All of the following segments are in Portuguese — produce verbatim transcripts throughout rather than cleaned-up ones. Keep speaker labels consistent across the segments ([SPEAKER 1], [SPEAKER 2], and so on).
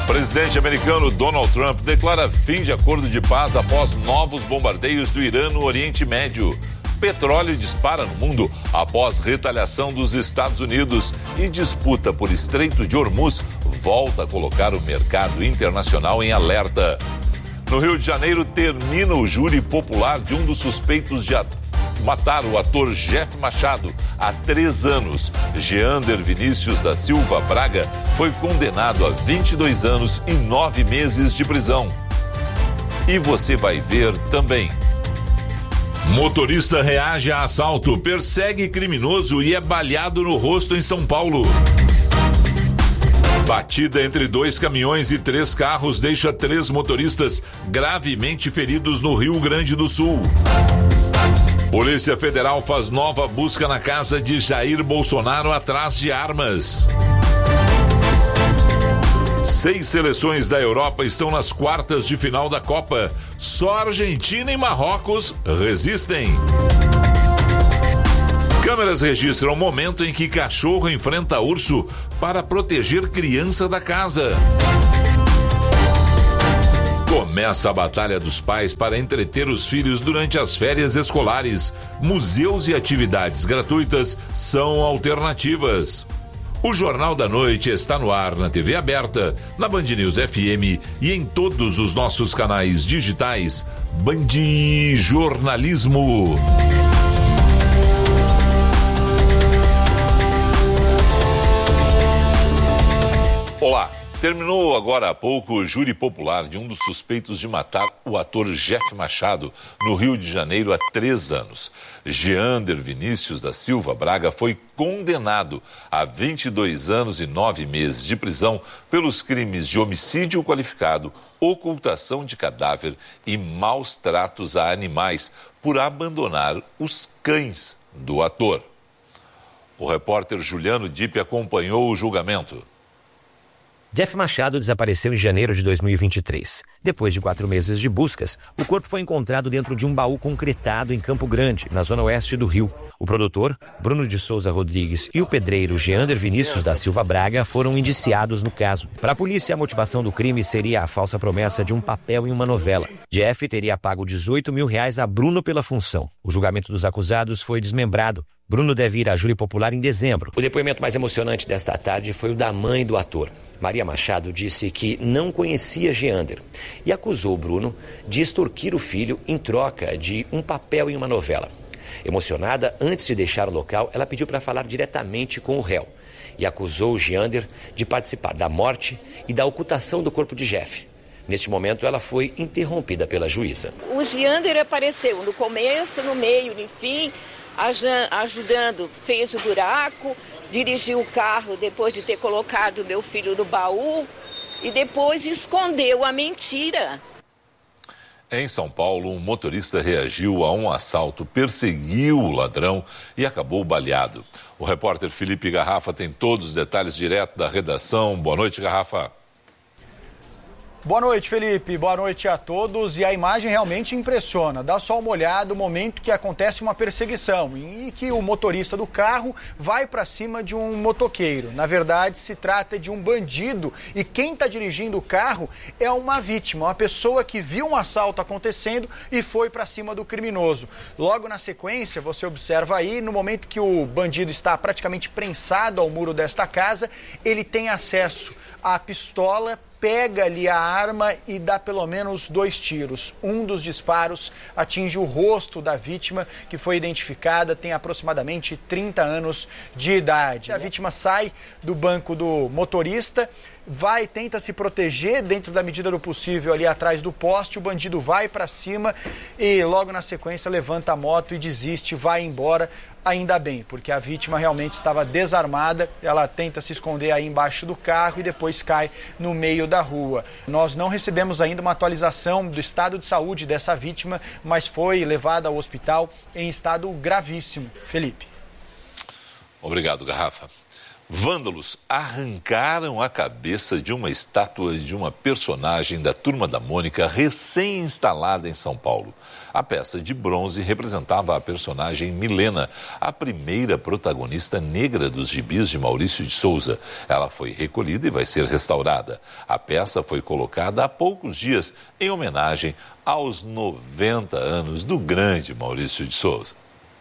[SPEAKER 1] Presidente americano Donald Trump declara fim de acordo de paz após novos bombardeios do Irã no Oriente Médio. Petróleo dispara no mundo após retaliação dos Estados Unidos e disputa por Estreito de Hormuz volta a colocar o mercado internacional em alerta. No Rio de Janeiro, termina o júri popular de um dos suspeitos de matar o ator Jeff Machado há três anos. Jeander Vinícius da Silva Braga foi condenado a vinte e dois anos e nove meses de prisão. E você vai ver também. Motorista reage a assalto, persegue criminoso e é baleado no rosto em São Paulo. Batida entre dois caminhões e três carros deixa três motoristas gravemente feridos no Rio Grande do Sul. Polícia Federal faz nova busca na casa de Jair Bolsonaro atrás de armas. Seis seleções da Europa estão nas quartas de final da Copa. Só Argentina e Marrocos resistem. Câmeras registram o momento em que cachorro enfrenta urso para proteger criança da casa. Começa a batalha dos pais para entreter os filhos durante as férias escolares. Museus e atividades gratuitas são alternativas. O Jornal da Noite está no ar na T V aberta, na Band News F M e em todos os nossos canais digitais. Band Jornalismo. Olá. Terminou agora há pouco o júri popular de um dos suspeitos de matar o ator Jeff Machado no Rio de Janeiro há três anos. Jeander Vinícius da Silva Braga foi condenado a vinte e dois anos e nove meses de prisão pelos crimes de homicídio qualificado, ocultação de cadáver e maus tratos a animais por abandonar os cães do ator. O repórter Juliano Dipp acompanhou o julgamento.
[SPEAKER 2] Jeff Machado desapareceu em janeiro de dois mil e vinte e três. Depois de quatro meses de buscas, o corpo foi encontrado dentro de um baú concretado em Campo Grande, na zona oeste do Rio. O produtor, Bruno de Souza Rodrigues, e o pedreiro Jeander Vinícius da Silva Braga foram indiciados no caso. Para a polícia, a motivação do crime seria a falsa promessa de um papel em uma novela. Jeff teria pago dezoito mil reais a Bruno pela função. O julgamento dos acusados foi desmembrado. Bruno deve ir a júri popular em dezembro. O depoimento mais emocionante desta tarde foi o da mãe do ator. Maria Machado disse que não conhecia Jeander e acusou Bruno de extorquir o filho em troca de um papel em uma novela. Emocionada, antes de deixar o local, ela pediu para falar diretamente com o réu e acusou Jeander de participar da morte e da ocultação do corpo de Jeff. Neste momento, ela foi interrompida pela juíza.
[SPEAKER 3] O Jeander apareceu no começo, no meio, no fim, ajudando, fez o buraco, dirigiu o carro depois de ter colocado meu filho no baú e depois escondeu a mentira.
[SPEAKER 1] Em São Paulo, um motorista reagiu a um assalto, perseguiu o ladrão e acabou baleado. O repórter Felipe Garrafa tem todos os detalhes direto da redação. Boa noite, Garrafa.
[SPEAKER 4] Boa noite, Felipe. Boa noite a todos. E a imagem realmente impressiona. Dá só uma olhada no momento que acontece uma perseguição e que o motorista do carro vai para cima de um motoqueiro. Na verdade, se trata de um bandido e quem está dirigindo o carro é uma vítima, uma pessoa que viu um assalto acontecendo e foi para cima do criminoso. Logo na sequência, você observa aí, no momento que o bandido está praticamente prensado ao muro desta casa, ele tem acesso à pistola, pega ali a arma e dá pelo menos dois tiros. Um dos disparos atinge o rosto da vítima, que foi identificada, tem aproximadamente trinta anos de idade. A vítima sai do banco do motorista, vai, tenta se proteger dentro da medida do possível ali atrás do poste, o bandido vai para cima e logo na sequência levanta a moto e desiste, vai embora. Ainda bem, porque a vítima realmente estava desarmada, ela tenta se esconder aí embaixo do carro e depois cai no meio da rua. Nós não recebemos ainda uma atualização do estado de saúde dessa vítima, mas foi levada ao hospital em estado gravíssimo. Felipe.
[SPEAKER 1] Obrigado, Garrafa. Vândalos arrancaram a cabeça de uma estátua de uma personagem da Turma da Mônica recém-instalada em São Paulo. A peça de bronze representava a personagem Milena, a primeira protagonista negra dos gibis de Maurício de Souza. Ela foi recolhida e vai ser restaurada. A peça foi colocada há poucos dias em homenagem aos noventa anos do grande Maurício de Souza.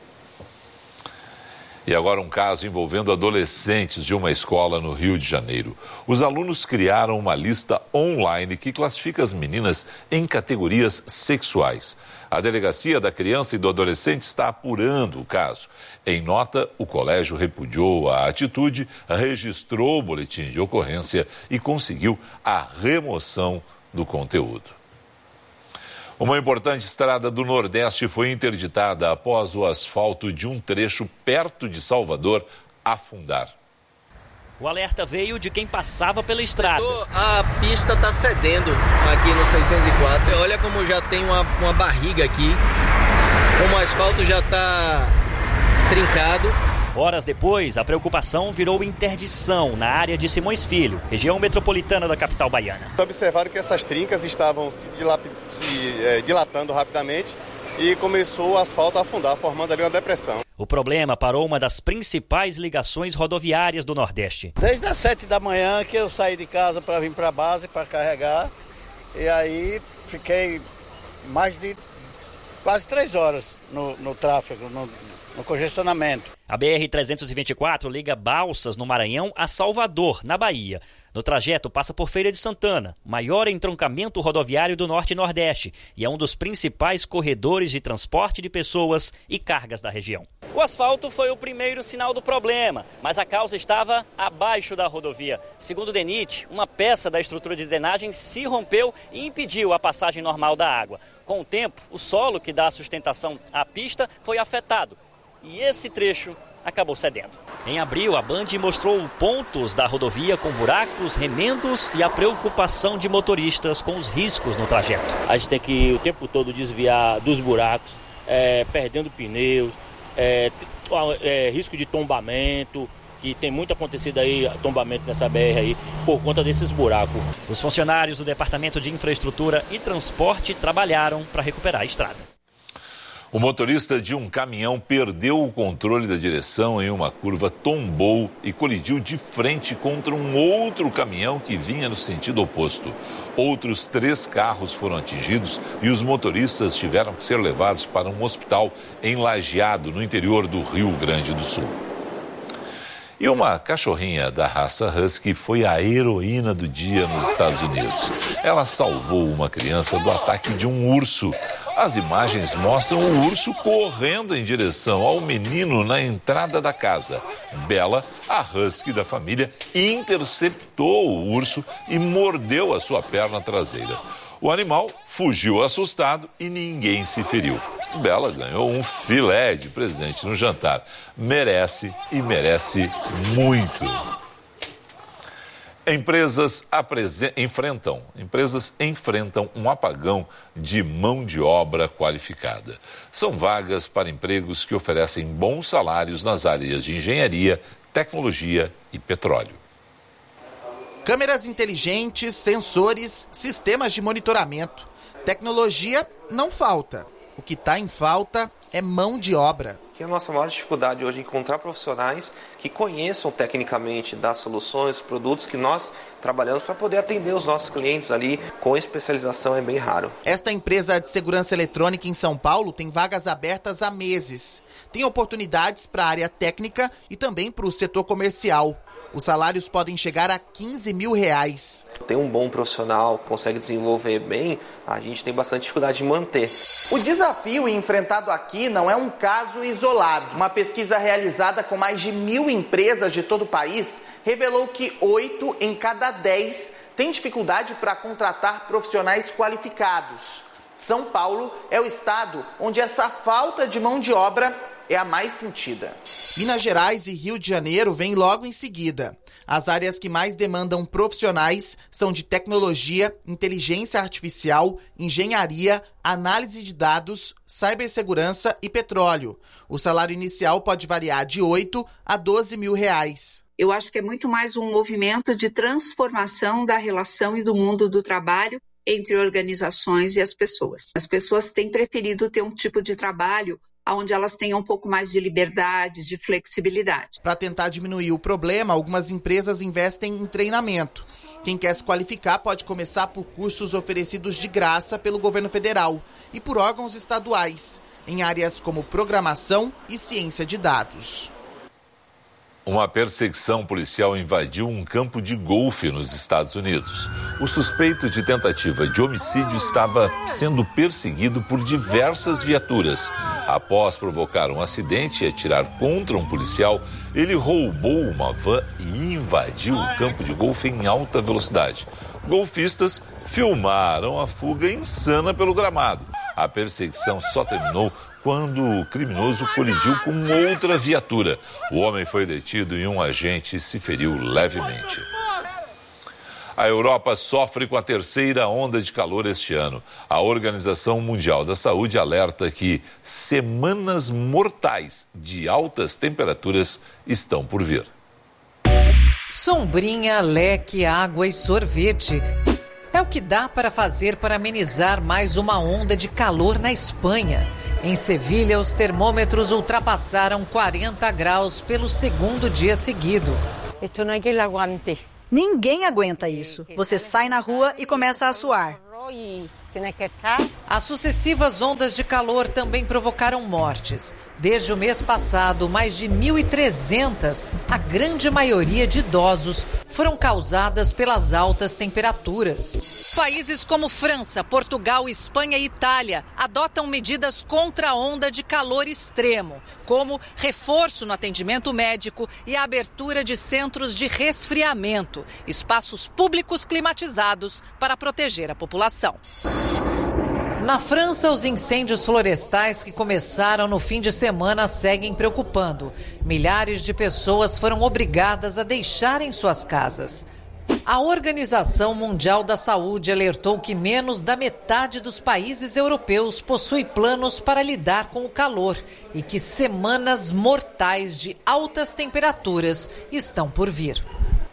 [SPEAKER 1] E agora um caso envolvendo adolescentes de uma escola no Rio de Janeiro. Os alunos criaram uma lista online que classifica as meninas em categorias sexuais. A Delegacia da Criança e do Adolescente está apurando o caso. Em nota, o colégio repudiou a atitude, registrou o boletim de ocorrência e conseguiu a remoção do conteúdo. Uma importante estrada do Nordeste foi interditada após o asfalto de um trecho perto de Salvador afundar.
[SPEAKER 5] O alerta veio de quem passava pela estrada.
[SPEAKER 6] A pista está cedendo aqui no seiscentos e quatro. Olha como já tem uma, uma barriga aqui. Como o asfalto já está trincado.
[SPEAKER 5] Horas depois, a preocupação virou interdição na área de Simões Filho, região metropolitana da capital baiana.
[SPEAKER 7] Observaram que essas trincas estavam se, dilap... se é, dilatando rapidamente e começou o asfalto a afundar, formando ali uma depressão.
[SPEAKER 5] O problema parou uma das principais ligações rodoviárias do Nordeste.
[SPEAKER 8] Desde as sete da manhã que eu saí de casa para vir para a base, para carregar, e aí fiquei mais de quase três horas no, no tráfego, no, no congestionamento.
[SPEAKER 5] A B R trezentos e vinte e quatro liga Balsas, no Maranhão, a Salvador, na Bahia. No trajeto, passa por Feira de Santana, maior entroncamento rodoviário do Norte e Nordeste, e é um dos principais corredores de transporte de pessoas e cargas da região. O asfalto foi o primeiro sinal do problema, mas a causa estava abaixo da rodovia. Segundo o DENIT, uma peça da estrutura de drenagem se rompeu e impediu a passagem normal da água. Com o tempo, o solo que dá sustentação à pista foi afetado. E esse trecho acabou cedendo. Em abril, a Band mostrou pontos da rodovia com buracos, remendos e a preocupação de motoristas com os riscos no trajeto.
[SPEAKER 9] A gente tem que o tempo todo desviar dos buracos, é, perdendo pneus, é, é, risco de tombamento, que tem muito acontecido aí, tombamento nessa B R aí, por conta desses buracos.
[SPEAKER 5] Os funcionários do Departamento de Infraestrutura e Transporte trabalharam para recuperar a estrada.
[SPEAKER 1] O motorista de um caminhão perdeu o controle da direção em uma curva, tombou e colidiu de frente contra um outro caminhão que vinha no sentido oposto. Outros três carros foram atingidos e os motoristas tiveram que ser levados para um hospital em Lajeado, no interior do Rio Grande do Sul. E uma cachorrinha da raça Husky foi a heroína do dia nos Estados Unidos. Ela salvou uma criança do ataque de um urso. As imagens mostram o urso correndo em direção ao menino na entrada da casa. Bella, a Husky da família, interceptou o urso e mordeu a sua perna traseira. O animal fugiu assustado e ninguém se feriu. Bella ganhou um filé de presente no jantar. Merece e merece muito. Empresas apresen- enfrentam, empresas enfrentam um apagão de mão de obra qualificada. São vagas para empregos que oferecem bons salários nas áreas de engenharia, tecnologia e petróleo.
[SPEAKER 10] Câmeras inteligentes, sensores, sistemas de monitoramento. Tecnologia não falta. O que está em falta é mão de obra.
[SPEAKER 11] A nossa maior dificuldade hoje é encontrar profissionais que conheçam tecnicamente das soluções, produtos que nós trabalhamos para poder atender os nossos clientes ali com especialização é bem raro.
[SPEAKER 10] Esta empresa de segurança eletrônica em São Paulo tem vagas abertas há meses. Tem oportunidades para a área técnica e também para o setor comercial. Os salários podem chegar a quinze mil reais.
[SPEAKER 11] Tem um bom profissional, consegue desenvolver bem, a gente tem bastante dificuldade de manter.
[SPEAKER 10] O desafio enfrentado aqui não é um caso isolado. Uma pesquisa realizada com mais de mil empresas de todo o país revelou que oito em cada dez têm dificuldade para contratar profissionais qualificados. São Paulo é o estado onde essa falta de mão de obra é a mais sentida. Minas Gerais e Rio de Janeiro vêm logo em seguida. As áreas que mais demandam profissionais são de tecnologia, inteligência artificial, engenharia, análise de dados, cibersegurança e petróleo. O salário inicial pode variar de oito a doze mil reais.
[SPEAKER 12] Eu acho que é muito mais um movimento de transformação da relação e do mundo do trabalho entre organizações e as pessoas. As pessoas têm preferido ter um tipo de trabalho onde elas tenham um pouco mais de liberdade, de flexibilidade.
[SPEAKER 10] Para tentar diminuir o problema, algumas empresas investem em treinamento. Quem quer se qualificar pode começar por cursos oferecidos de graça pelo governo federal e por órgãos estaduais, em áreas como programação e ciência de dados.
[SPEAKER 1] Uma perseguição policial invadiu um campo de golfe nos Estados Unidos. O suspeito de tentativa de homicídio estava sendo perseguido por diversas viaturas. Após provocar um acidente e atirar contra um policial, ele roubou uma van e invadiu o campo de golfe em alta velocidade. Golfistas filmaram a fuga insana pelo gramado. A perseguição só terminou quando o criminoso colidiu com outra viatura. O homem foi detido e um agente se feriu levemente. A Europa sofre com a terceira onda de calor este ano. A Organização Mundial da Saúde alerta que semanas mortais de altas temperaturas estão por vir.
[SPEAKER 13] Sombrinha, leque, água e sorvete. É o que dá para fazer para amenizar mais uma onda de calor na Espanha. Em Sevilha, os termômetros ultrapassaram quarenta graus pelo segundo dia seguido.
[SPEAKER 14] Ninguém aguenta isso. Você sai na rua e começa a suar.
[SPEAKER 13] As sucessivas ondas de calor também provocaram mortes. Desde o mês passado, mais de mil e trezentas, a grande maioria de idosos, foram causadas pelas altas temperaturas. Países como França, Portugal, Espanha e Itália adotam medidas contra a onda de calor extremo, como reforço no atendimento médico e a abertura de centros de resfriamento, espaços públicos climatizados para proteger a população. Na França, os incêndios florestais que começaram no fim de semana seguem preocupando. Milhares de pessoas foram obrigadas a deixarem suas casas. A Organização Mundial da Saúde alertou que menos da metade dos países europeus possui planos para lidar com o calor e que semanas mortais de altas temperaturas estão por vir.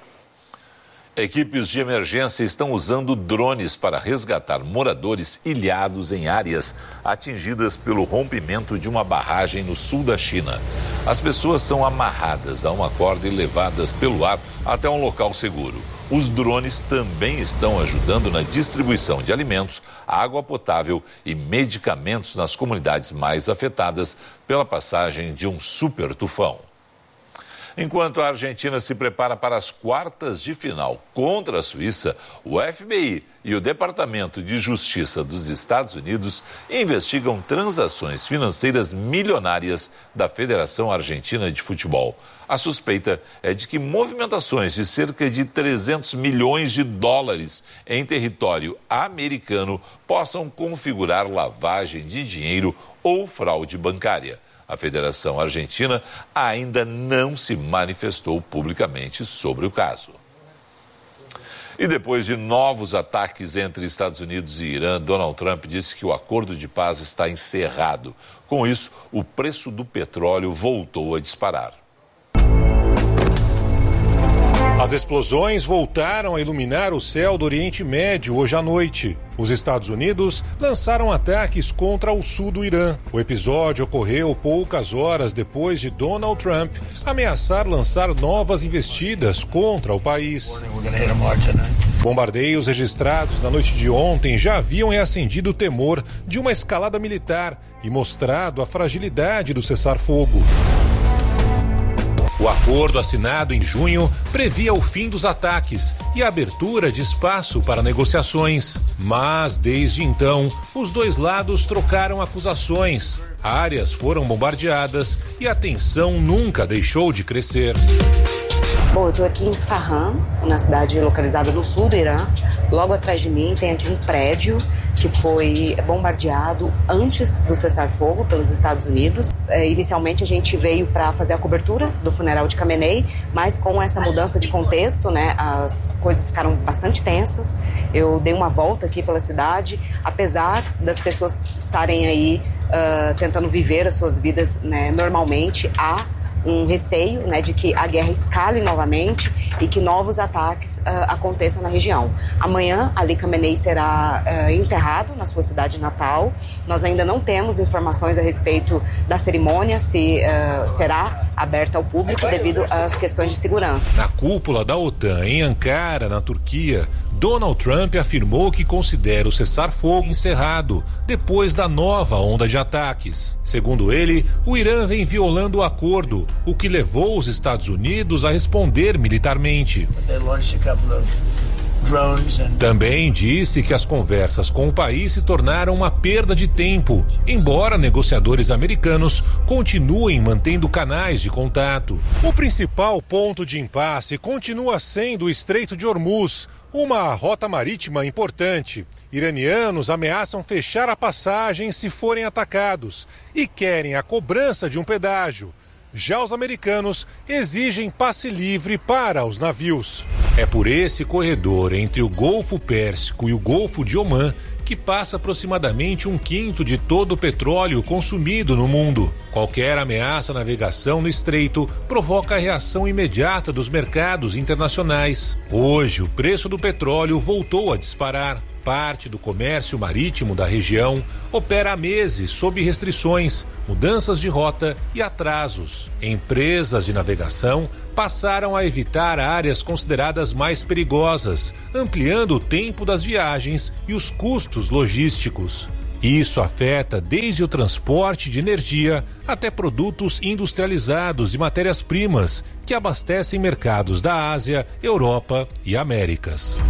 [SPEAKER 1] Equipes de emergência estão usando drones para resgatar moradores ilhados em áreas atingidas pelo rompimento de uma barragem no sul da China. As pessoas são amarradas a uma corda e levadas pelo ar até um local seguro. Os drones também estão ajudando na distribuição de alimentos, água potável e medicamentos nas comunidades mais afetadas pela passagem de um super tufão. Enquanto a Argentina se prepara para as quartas de final contra a Suíça, o F B I e o Departamento de Justiça dos Estados Unidos investigam transações financeiras milionárias da Federação Argentina de Futebol. A suspeita é de que movimentações de cerca de trezentos milhões de dólares em território americano possam configurar lavagem de dinheiro ou fraude bancária. A Federação Argentina ainda não se manifestou publicamente sobre o caso. E depois de novos ataques entre Estados Unidos e Irã, Donald Trump disse que o acordo de paz está encerrado. Com isso, o preço do petróleo voltou a disparar.
[SPEAKER 15] As explosões voltaram a iluminar o céu do Oriente Médio hoje à noite. Os Estados Unidos lançaram ataques contra o sul do Irã. O episódio ocorreu poucas horas depois de Donald Trump ameaçar lançar novas investidas contra o país. Bombardeios registrados na noite de ontem já haviam reacendido o temor de uma escalada militar e mostrado a fragilidade do cessar-fogo. O acordo assinado em junho previa o fim dos ataques e a abertura de espaço para negociações. Mas, desde então, os dois lados trocaram acusações, áreas foram bombardeadas e a tensão nunca deixou de crescer.
[SPEAKER 16] Bom, eu estou aqui em Isfahan, uma cidade localizada no sul do Irã. Logo atrás de mim tem aqui um prédio que foi bombardeado antes do cessar-fogo pelos Estados Unidos. É, inicialmente a gente veio para fazer a cobertura do funeral de Khamenei, mas com essa mudança de contexto, né, as coisas ficaram bastante tensas. Eu dei uma volta aqui pela cidade, apesar das pessoas estarem aí uh, tentando viver as suas vidas, né, normalmente, há um receio, né, de que a guerra escale novamente e que novos ataques uh, aconteçam na região. Amanhã, Ali Khamenei será uh, enterrado na sua cidade natal. Nós ainda não temos informações a respeito da cerimônia, se uh, será aberta ao público devido às questões de segurança.
[SPEAKER 15] Na cúpula da OTAN em Ankara, na Turquia, Donald Trump afirmou que considera o cessar-fogo encerrado depois da nova onda de ataques. Segundo ele, o Irã vem violando o acordo, o que levou os Estados Unidos a responder militarmente. Também disse que as conversas com o país se tornaram uma perda de tempo, embora negociadores americanos continuem mantendo canais de contato. O principal ponto de impasse continua sendo o Estreito de Hormuz, uma rota marítima importante. Iranianos ameaçam fechar a passagem se forem atacados e querem a cobrança de um pedágio. Já os americanos exigem passe livre para os navios. É por esse corredor entre o Golfo Pérsico e o Golfo de Omã que passa aproximadamente um quinto de todo o petróleo consumido no mundo. Qualquer ameaça à navegação no estreito provoca a reação imediata dos mercados internacionais. Hoje, o preço do petróleo voltou a disparar. Parte do comércio marítimo da região opera há meses sob restrições, mudanças de rota e atrasos. Empresas de navegação passaram a evitar áreas consideradas mais perigosas, ampliando o tempo das viagens e os custos logísticos. Isso afeta desde o transporte de energia até produtos industrializados e matérias-primas que abastecem mercados da Ásia, Europa e Américas.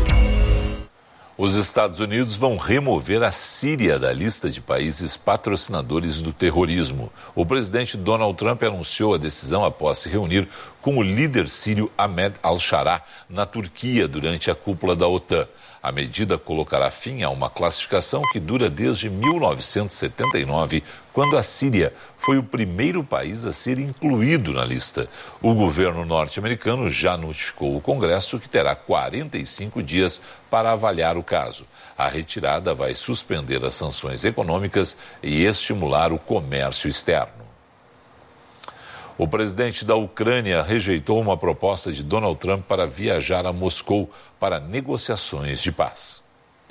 [SPEAKER 1] Os Estados Unidos vão remover a Síria da lista de países patrocinadores do terrorismo. O presidente Donald Trump anunciou a decisão após se reunir com o líder sírio Ahmed al-Sharaa na Turquia durante a cúpula da OTAN. A medida colocará fim a uma classificação que dura desde mil novecentos e setenta e nove, quando a Síria foi o primeiro país a ser incluído na lista. O governo norte-americano já notificou o Congresso que terá quarenta e cinco dias para avaliar o caso. A retirada vai suspender as sanções econômicas e estimular o comércio externo. O presidente da Ucrânia rejeitou uma proposta de Donald Trump para viajar a Moscou para negociações de paz.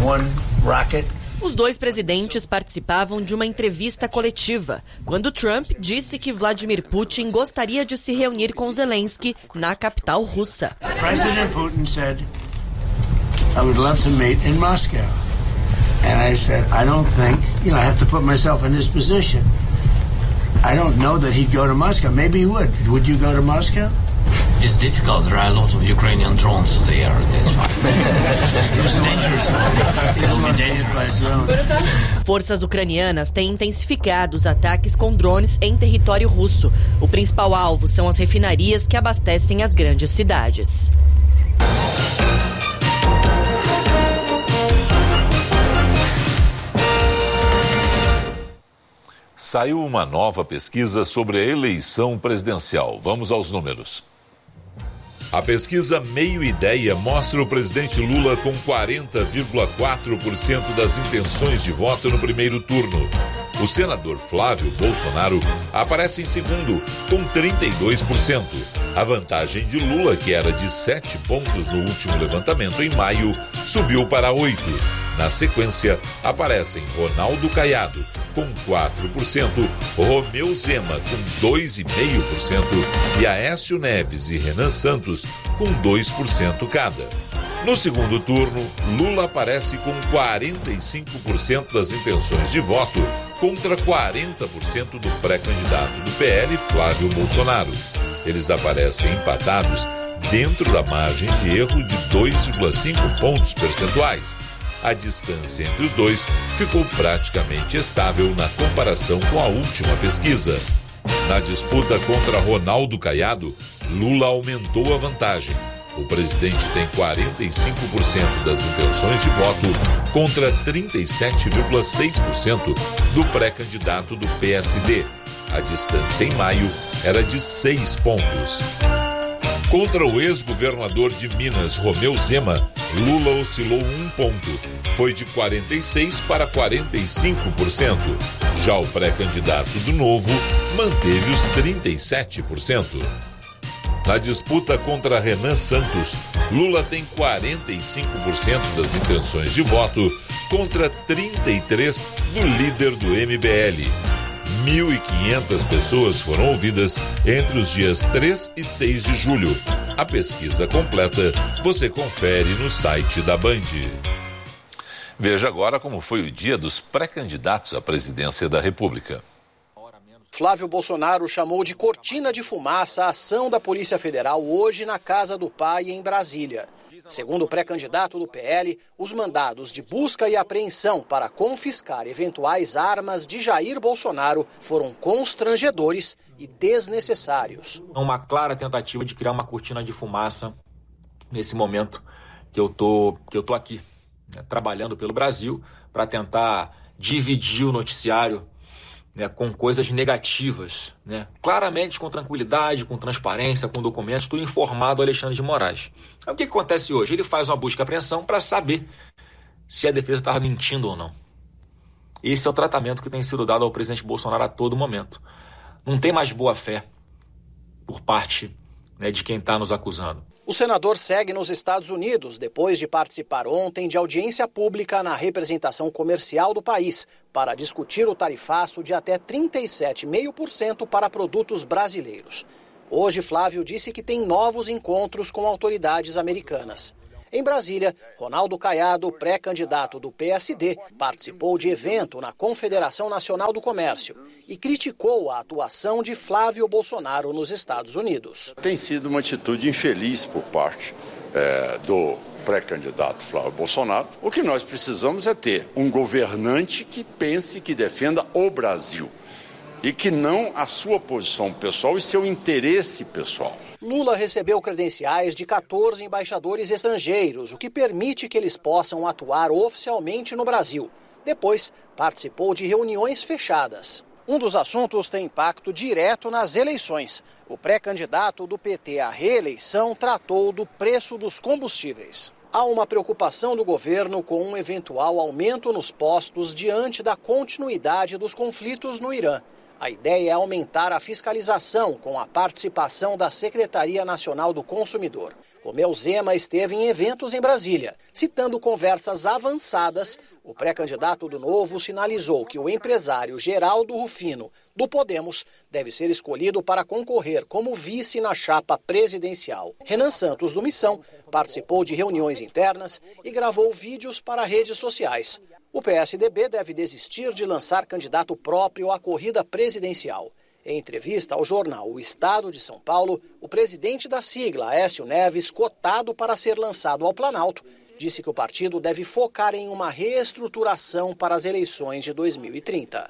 [SPEAKER 17] Os dois presidentes participavam de uma entrevista coletiva, quando Trump disse que Vladimir Putin gostaria de se reunir com Zelensky na capital russa.
[SPEAKER 18] President Putin said, I would love to meet in Moscow. And I said, I don't think, you know, I have to put myself in his position. I don't know that he'd go to Moscow. Maybe he would. Would you go to Moscow?
[SPEAKER 19] It's difficult. There are a lot of Ukrainian drones there. That's why. It's dangerous. It'll be dangerous.
[SPEAKER 17] Forças ucranianas têm intensificado os ataques com drones em território russo. O principal alvo são as refinarias que abastecem as grandes cidades.
[SPEAKER 1] Saiu uma nova pesquisa sobre a eleição presidencial. Vamos aos números. A pesquisa Meio Ideia mostra o presidente Lula com quarenta vírgula quatro por cento das intenções de voto no primeiro turno. O senador Flávio Bolsonaro aparece em segundo, com trinta e dois por cento. A vantagem de Lula, que era de sete pontos no último levantamento em maio, subiu para oito. Na sequência, aparecem Ronaldo Caiado, com quatro por cento, Romeu Zema, com dois vírgula cinco por cento e Aécio Neves e Renan Santos, com dois por cento cada. No segundo turno, Lula aparece com quarenta e cinco por cento das intenções de voto contra quarenta por cento do pré-candidato do P L, Flávio Bolsonaro. Eles aparecem empatados dentro da margem de erro de dois vírgula cinco pontos percentuais. A distância entre os dois ficou praticamente estável na comparação com a última pesquisa. Na disputa contra Ronaldo Caiado, Lula aumentou a vantagem. O presidente tem quarenta e cinco por cento das intenções de voto contra trinta e sete vírgula seis por cento do pré-candidato do P S D. A distância em maio era de seis pontos. Contra o ex-governador de Minas, Romeu Zema, Lula oscilou um ponto, foi de quarenta e seis por cento para quarenta e cinco por cento. Já o pré-candidato do Novo manteve os trinta e sete por cento. Na disputa contra Renan Santos, Lula tem quarenta e cinco por cento das intenções de voto contra trinta e três por cento do líder do M B L. mil e quinhentas pessoas foram ouvidas entre os dias três e seis de julho. A pesquisa completa você confere no site da Band. Veja agora como foi o dia dos pré-candidatos à presidência da República.
[SPEAKER 20] Flávio Bolsonaro chamou de cortina de fumaça a ação da Polícia Federal hoje na casa do pai em Brasília. Segundo o pré-candidato do P L, os mandados de busca e apreensão para confiscar eventuais armas de Jair Bolsonaro foram constrangedores e desnecessários.
[SPEAKER 21] Uma clara tentativa de criar uma cortina de fumaça nesse momento que eu tô, que eu tô aqui, né, trabalhando pelo Brasil para tentar dividir o noticiário, né, com coisas negativas, né? Claramente com tranquilidade, com transparência, com documentos, tudo informado ao Alexandre de Moraes. Então, o que acontece hoje? Ele faz uma busca e apreensão para saber se a defesa estava mentindo ou não. Esse é o tratamento que tem sido dado ao presidente Bolsonaro a todo momento. Não tem mais boa fé por parte, né, de quem está nos acusando.
[SPEAKER 20] O senador segue nos Estados Unidos depois de participar ontem de audiência pública na representação comercial do país para discutir o tarifaço de até trinta e sete vírgula cinco por cento para produtos brasileiros. Hoje, Flávio disse que tem novos encontros com autoridades americanas. Em Brasília, Ronaldo Caiado, pré-candidato do P S D, participou de evento na Confederação Nacional do Comércio e criticou a atuação de Flávio Bolsonaro nos Estados Unidos.
[SPEAKER 22] Tem sido uma atitude infeliz por parte é, do pré-candidato Flávio Bolsonaro. O que nós precisamos é ter um governante que pense, que defenda o Brasil e que não a sua posição pessoal e seu interesse pessoal.
[SPEAKER 20] Lula recebeu credenciais de quatorze embaixadores estrangeiros, o que permite que eles possam atuar oficialmente no Brasil. Depois, participou de reuniões fechadas. Um dos assuntos tem impacto direto nas eleições. O pré-candidato do P T à reeleição tratou do preço dos combustíveis. Há uma preocupação do governo com um eventual aumento nos postos diante da continuidade dos conflitos no Irã. A ideia é aumentar a fiscalização com a participação da Secretaria Nacional do Consumidor. Romeu Zema esteve em eventos em Brasília. Citando conversas avançadas, o pré-candidato do Novo sinalizou que o empresário Geraldo Rufino, do Podemos, deve ser escolhido para concorrer como vice na chapa presidencial. Renan Santos, do Missão, participou de reuniões internas e gravou vídeos para redes sociais. O P S D B deve desistir de lançar candidato próprio à corrida presidencial. Em entrevista ao jornal O Estado de São Paulo, o presidente da sigla, Aécio Neves, cotado para ser lançado ao Planalto, disse que o partido deve focar em uma reestruturação para as eleições de dois mil e trinta.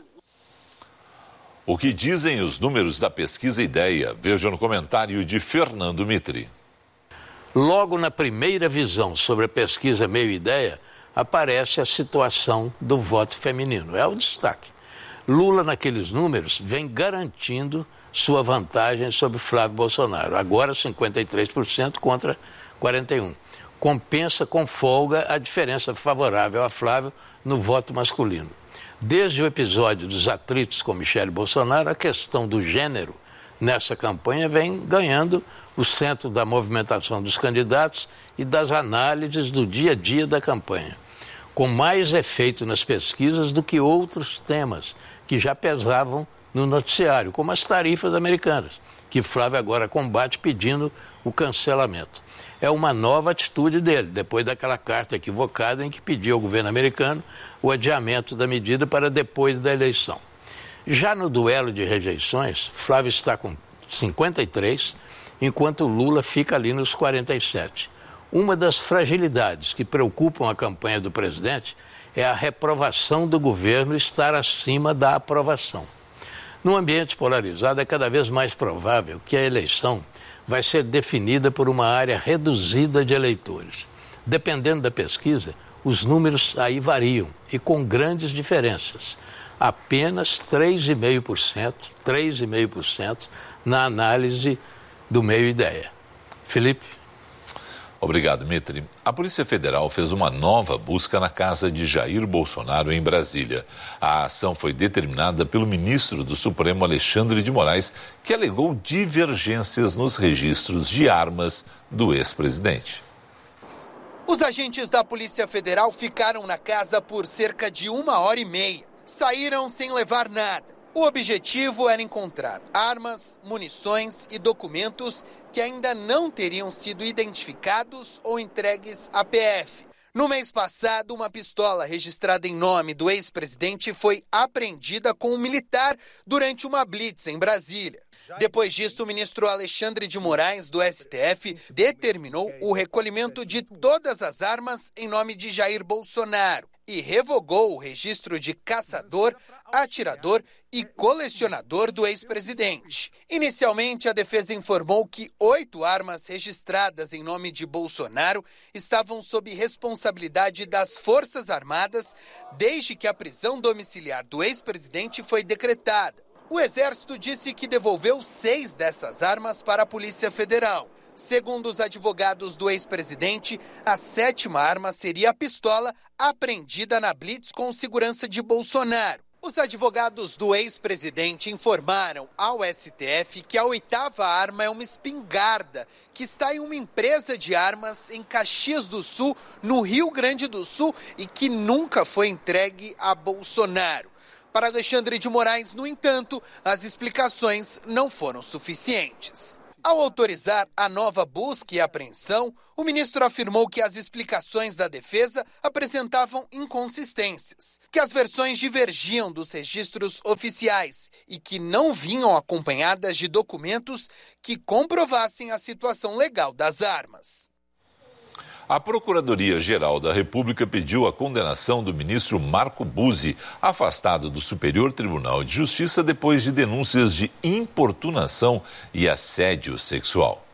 [SPEAKER 1] O que dizem os números da pesquisa Ideia? Veja no comentário de Fernando Mitri.
[SPEAKER 23] Logo na primeira visão sobre a pesquisa Meio Ideia, aparece a situação do voto feminino. É o destaque. Lula, naqueles números, vem garantindo sua vantagem sobre Flávio Bolsonaro. Agora cinquenta e três por cento contra quarenta e um por cento. Compensa com folga a diferença favorável a Flávio no voto masculino. Desde o episódio dos atritos com Michele Bolsonaro, a questão do gênero nessa campanha vem ganhando o centro da movimentação dos candidatos e das análises do dia a dia da campanha, com mais efeito nas pesquisas do que outros temas que já pesavam no noticiário, como as tarifas americanas, que Flávio agora combate pedindo o cancelamento. É uma nova atitude dele, depois daquela carta equivocada em que pediu ao governo americano o adiamento da medida para depois da eleição. Já no duelo de rejeições, Flávio está com cinquenta e três, enquanto Lula fica ali nos quarenta e sete. Uma das fragilidades que preocupam a campanha do presidente é a reprovação do governo estar acima da aprovação. Num ambiente polarizado, é cada vez mais provável que a eleição vai ser definida por uma área reduzida de eleitores. Dependendo da pesquisa, os números aí variam e com grandes diferenças. Apenas três vírgula cinco por cento, três vírgula cinco por cento na análise do Meio Ideia. Felipe?
[SPEAKER 1] Obrigado, Mitri. A Polícia Federal fez uma nova busca na casa de Jair Bolsonaro, em Brasília. A ação foi determinada pelo ministro do Supremo, Alexandre de Moraes, que alegou divergências nos registros de armas do ex-presidente.
[SPEAKER 2] Os agentes da Polícia Federal ficaram na casa por cerca de uma hora e meia. Saíram sem levar nada. O objetivo era encontrar armas, munições e documentos que ainda não teriam sido identificados ou entregues à P F. No mês passado, uma pistola registrada em nome do ex-presidente foi apreendida com um militar durante uma blitz em Brasília. Depois disso, o ministro Alexandre de Moraes, do S T F, determinou o recolhimento de todas as armas em nome de Jair Bolsonaro e revogou o registro de caçador, atirador e colecionador do ex-presidente. Inicialmente, a defesa informou que oito armas registradas em nome de Bolsonaro estavam sob responsabilidade das Forças Armadas desde que a prisão domiciliar do ex-presidente foi decretada. O Exército disse que devolveu seis dessas armas para a Polícia Federal. Segundo os advogados do ex-presidente, a sétima arma seria a pistola apreendida na blitz com segurança de Bolsonaro. Os advogados do ex-presidente informaram ao S T F que a oitava arma é uma espingarda que está em uma empresa de armas em Caxias do Sul, no Rio Grande do Sul, e que nunca foi entregue a Bolsonaro. Para Alexandre de Moraes, no entanto, as explicações não foram suficientes. Ao autorizar a nova busca e apreensão, o ministro afirmou que as explicações da defesa apresentavam inconsistências, que as versões divergiam dos registros oficiais e que não vinham acompanhadas de documentos que comprovassem a situação legal das armas.
[SPEAKER 1] A Procuradoria-Geral da República pediu a condenação do ministro Marco Buzzi, afastado do Superior Tribunal de Justiça depois de denúncias de importunação e assédio sexual.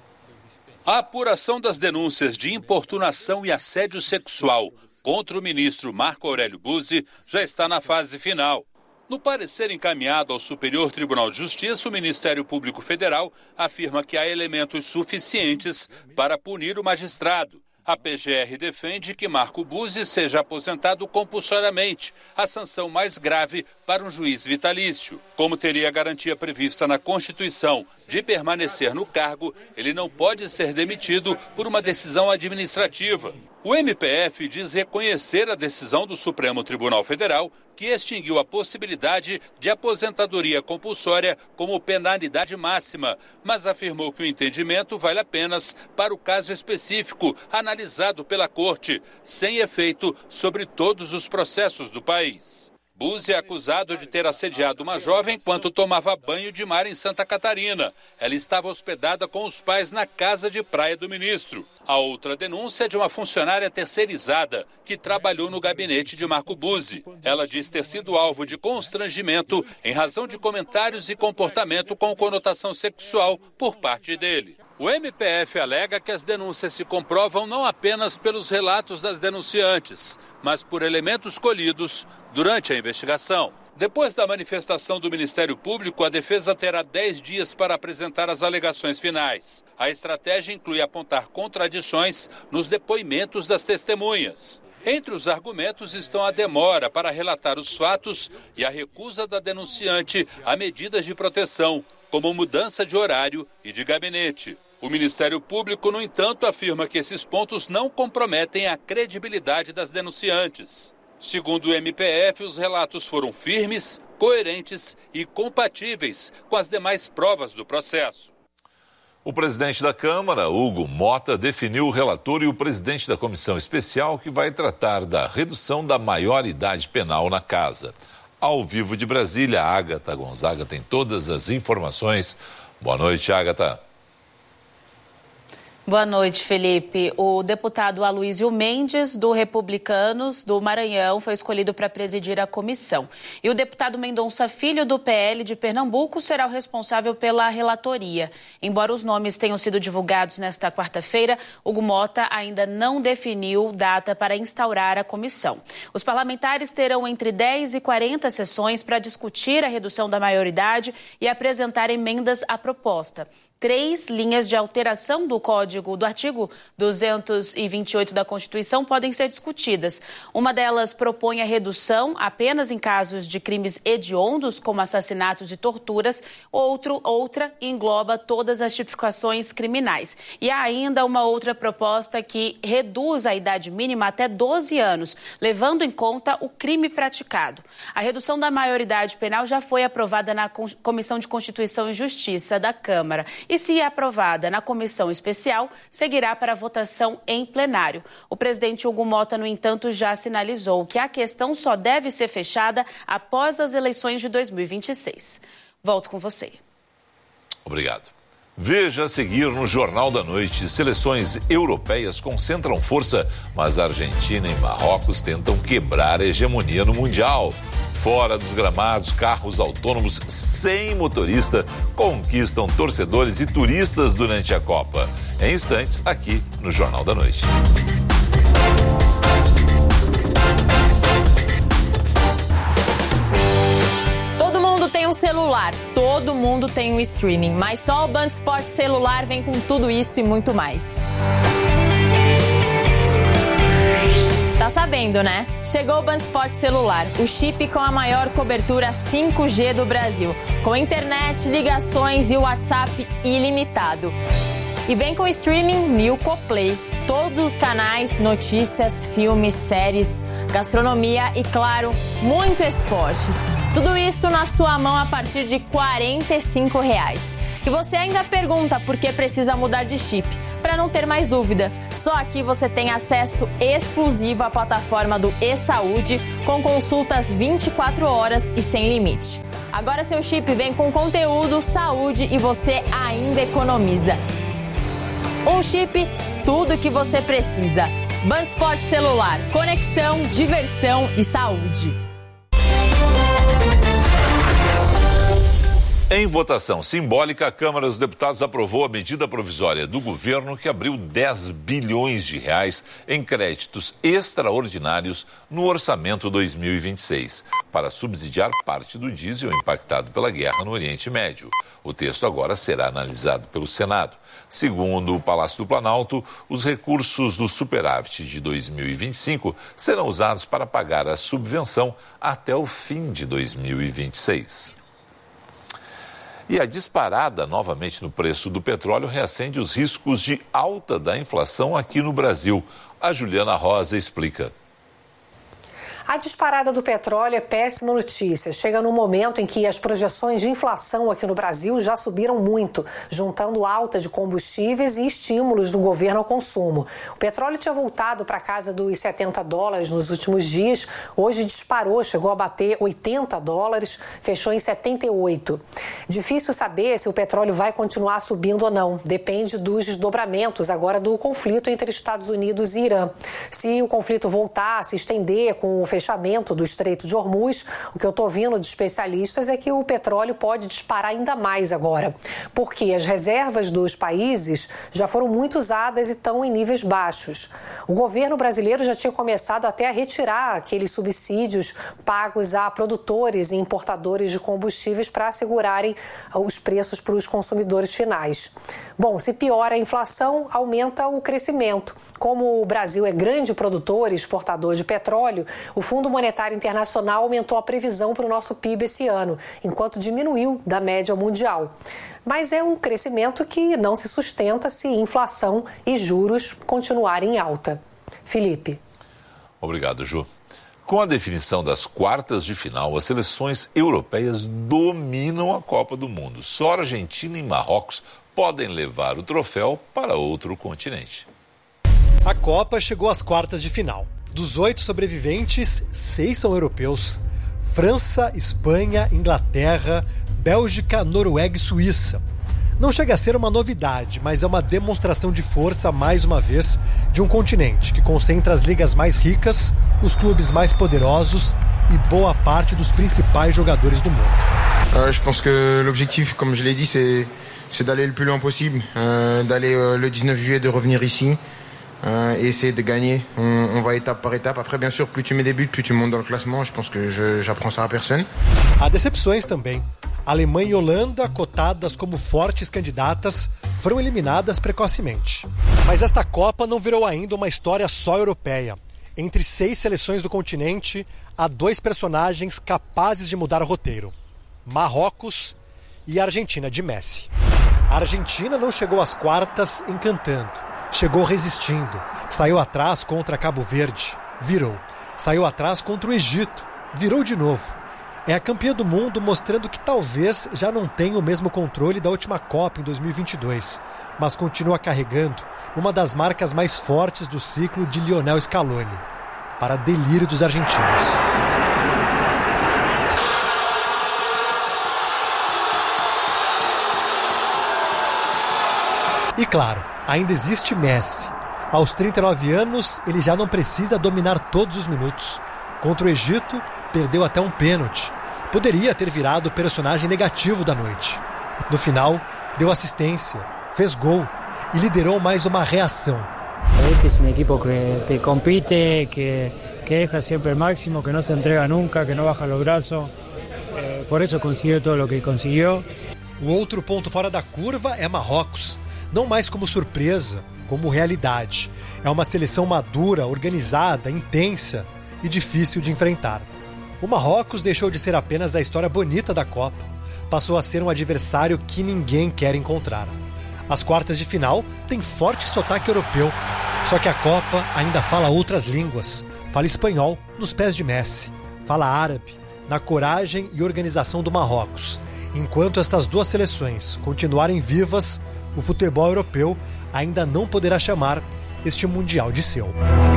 [SPEAKER 3] A apuração das denúncias de importunação e assédio sexual contra o ministro Marco Aurélio Buzzi já está na fase final. No parecer encaminhado ao Superior Tribunal de Justiça, o Ministério Público Federal afirma que há elementos suficientes para punir o magistrado. A P G R defende que Marco Buzzi seja aposentado compulsoriamente, a sanção mais grave para um juiz vitalício. Como teria a garantia prevista na Constituição de permanecer no cargo, ele não pode ser demitido por uma decisão administrativa. O M P F diz reconhecer a decisão do Supremo Tribunal Federal, que extinguiu a possibilidade de aposentadoria compulsória como penalidade máxima, mas afirmou que o entendimento vale apenas para o caso específico analisado pela Corte, sem efeito sobre todos os processos do país. Buzzi é acusado de ter assediado uma jovem enquanto tomava banho de mar em Santa Catarina. Ela estava hospedada com os pais na casa de praia do ministro. A outra denúncia é de uma funcionária terceirizada que trabalhou no gabinete de Marco Buzzi. Ela diz ter sido alvo de constrangimento em razão de comentários e comportamento com conotação sexual por parte dele. O M P F alega que as denúncias se comprovam não apenas pelos relatos das denunciantes, mas por elementos colhidos durante a investigação. Depois da manifestação do Ministério Público, a defesa terá dez dias para apresentar as alegações finais. A estratégia inclui apontar contradições nos depoimentos das testemunhas. Entre os argumentos estão a demora para relatar os fatos e a recusa da denunciante a medidas de proteção, como mudança de horário e de gabinete. O Ministério Público, no entanto, afirma que esses pontos não comprometem a credibilidade das denunciantes. Segundo o M P F, os relatos foram firmes, coerentes e compatíveis com as demais provas do processo.
[SPEAKER 1] O presidente da Câmara, Hugo Mota, definiu o relator e o presidente da comissão especial que vai tratar da redução da maioridade penal na casa. Ao vivo de Brasília, Agatha Gonzaga tem todas as informações. Boa noite, Agatha.
[SPEAKER 4] Boa noite, Felipe. O deputado Aloysio Mendes, do Republicanos do Maranhão, foi escolhido para presidir a comissão. E o deputado Mendonça Filho, do P L de Pernambuco, será o responsável pela relatoria. Embora os nomes tenham sido divulgados nesta quarta-feira, Hugo Mota ainda não definiu data para instaurar a comissão. Os parlamentares terão entre dez e quarenta sessões para discutir a redução da maioridade e apresentar emendas à proposta. três linhas de alteração do código, do artigo duzentos e vinte e oito da Constituição podem ser discutidas. Uma delas propõe a redução apenas em casos de crimes hediondos, como assassinatos e torturas. Outro, outra engloba todas as tipificações criminais. E há ainda uma outra proposta que reduz a idade mínima até doze anos, levando em conta o crime praticado. A redução da maioridade penal já foi aprovada na Comissão de Constituição e Justiça da Câmara. E, se aprovada na comissão especial, seguirá para votação em plenário. O presidente Hugo Motta, no entanto, já sinalizou que a questão só deve ser fechada após as eleições de dois mil e vinte e seis. Volto com você.
[SPEAKER 1] Obrigado. Veja a seguir no Jornal da Noite. Seleções europeias concentram força, mas a Argentina e Marrocos tentam quebrar a hegemonia no Mundial. Fora dos gramados, carros autônomos sem motorista conquistam torcedores e turistas durante a Copa. Em instantes, aqui no Jornal da Noite.
[SPEAKER 6] Todo mundo tem um celular, todo mundo tem um streaming, mas só o Band Esportes Celular vem com tudo isso e muito mais. Tá sabendo, né? Chegou o Band Esportes Celular, o chip com a maior cobertura cinco G do Brasil, com internet, ligações e WhatsApp ilimitado. E vem com streaming Milko Play, todos os canais, notícias, filmes, séries, gastronomia e, claro, muito esporte. Tudo isso na sua mão a partir de quarenta e cinco reais. E você ainda pergunta por que precisa mudar de chip. Para não ter mais dúvida, só aqui você tem acesso exclusivo à plataforma do e-Saúde, com consultas vinte e quatro horas e sem limite. Agora seu chip vem com conteúdo, saúde e você ainda economiza. Um chip, tudo que você precisa. Band Esportes Celular, conexão, diversão e saúde.
[SPEAKER 1] Em votação simbólica, a Câmara dos Deputados aprovou a medida provisória do governo que abriu dez bilhões de reais em créditos extraordinários no orçamento dois mil e vinte e seis, para subsidiar parte do diesel impactado pela guerra no Oriente Médio. O texto agora será analisado pelo Senado. Segundo o Palácio do Planalto, os recursos do superávit de dois mil e vinte e cinco serão usados para pagar a subvenção até o fim de dois mil e vinte e seis. E a disparada novamente no preço do petróleo reacende os riscos de alta da inflação aqui no Brasil. A Juliana Rosa explica.
[SPEAKER 7] A disparada do petróleo é péssima notícia. Chega num momento em que as projeções de inflação aqui no Brasil já subiram muito, juntando alta de combustíveis e estímulos do governo ao consumo. O petróleo tinha voltado para a casa dos setenta dólares nos últimos dias. Hoje disparou, chegou a bater oitenta dólares, fechou em setenta e oito. Difícil saber se o petróleo vai continuar subindo ou não. Depende dos desdobramentos agora do conflito entre Estados Unidos e Irã. Se o conflito voltar a se estender com o fechamento do Estreito de Hormuz, o que eu estou ouvindo de especialistas é que o petróleo pode disparar ainda mais agora, porque as reservas dos países já foram muito usadas e estão em níveis baixos. O governo brasileiro já tinha começado até a retirar aqueles subsídios pagos a produtores e importadores de combustíveis para assegurarem os preços para os consumidores finais. Bom, se piora a inflação, aumenta o crescimento. Como o Brasil é grande produtor e exportador de petróleo, o Fundo Monetário Internacional aumentou a previsão para o nosso P I B esse ano, enquanto diminuiu da média mundial. Mas é um crescimento que não se sustenta se inflação e juros continuarem em alta. Felipe.
[SPEAKER 1] Obrigado, Ju. Com a definição das quartas de final, as seleções europeias dominam a Copa do Mundo. Só Argentina e Marrocos podem levar o troféu para outro continente.
[SPEAKER 8] A Copa chegou às quartas de final. Dos oito sobreviventes, seis são europeus. França, Espanha, Inglaterra, Bélgica, Noruega e Suíça. Não chega a ser uma novidade, mas é uma demonstração de força, mais uma vez, de um continente que concentra as ligas mais ricas, os clubes mais poderosos e boa parte dos principais jogadores do mundo.
[SPEAKER 24] Euh, je pense que l'objectif, comme je l'ai dit, c'est, c'est d'aller le plus loin possible, euh, d'aller euh, le dix-neuf juillet, de revenir ici. Euh, et essayer de gagner. On, on va étape par étape. Après, bien sûr, plus tu mets des buts, plus tu montes dans le classement. Je pense que je, j'apprends ça à personne.
[SPEAKER 8] Há decepções também. Alemanha e Holanda, cotadas como fortes candidatas, foram eliminadas precocemente. Mas esta Copa não virou ainda uma história só europeia. Entre seis seleções do continente, há dois personagens capazes de mudar o roteiro: Marrocos e a Argentina de Messi. A Argentina não chegou às quartas encantando, chegou resistindo, saiu atrás contra Cabo Verde, virou, saiu atrás contra o Egito, virou de novo. É a campeã do mundo, mostrando que talvez já não tenha o mesmo controle da última Copa em dois mil e vinte e dois, mas continua carregando uma das marcas mais fortes do ciclo de Lionel Scaloni, para delírio dos argentinos. E claro, ainda existe Messi. Aos trinta e nove anos, ele já não precisa dominar todos os minutos. Contra o Egito, perdeu até um pênalti. Poderia ter virado o personagem negativo da noite. No final, deu assistência, fez gol e liderou mais uma reação.
[SPEAKER 5] Este é um equipo que te compite, que, que deja sempre o máximo, que não se entrega nunca, que não baixa os braços. Eh, por isso conseguiu tudo o que conseguiu.
[SPEAKER 8] O outro ponto fora da curva é Marrocos. Não mais como surpresa, como realidade. É uma seleção madura, organizada, intensa e difícil de enfrentar. O Marrocos deixou de ser apenas a história bonita da Copa, passou a ser um adversário que ninguém quer encontrar. As quartas de final têm forte sotaque europeu, só que a Copa ainda fala outras línguas. Fala espanhol nos pés de Messi, fala árabe na coragem e organização do Marrocos. Enquanto essas duas seleções continuarem vivas, o futebol europeu ainda não poderá chamar este Mundial de seu.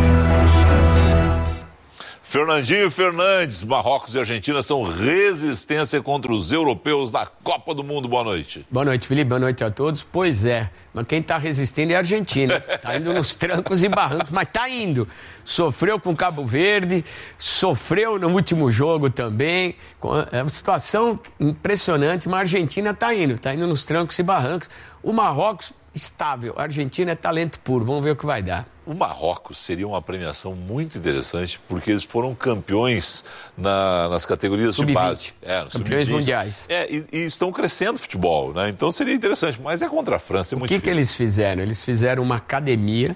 [SPEAKER 1] Fernandinho Fernandes, Marrocos e Argentina são resistência contra os europeus na Copa do Mundo. Boa noite.
[SPEAKER 9] Boa noite, Felipe. Boa noite a todos. Pois é, mas quem está resistindo é a Argentina. Está indo nos trancos e barrancos, mas está indo. Sofreu com Cabo Verde, sofreu no último jogo também. É uma situação impressionante, mas a Argentina está indo. Está indo nos trancos e barrancos. O Marrocos, estável. A Argentina é talento puro. Vamos ver o que vai dar.
[SPEAKER 1] O Marrocos seria uma premiação muito interessante, porque eles foram campeões na, nas categorias de base.
[SPEAKER 9] É, campeões mundiais.
[SPEAKER 1] É, e, e estão crescendo o futebol, né? Então seria interessante, mas é contra a França, é muito
[SPEAKER 9] difícil. O que que eles fizeram? Eles fizeram uma academia,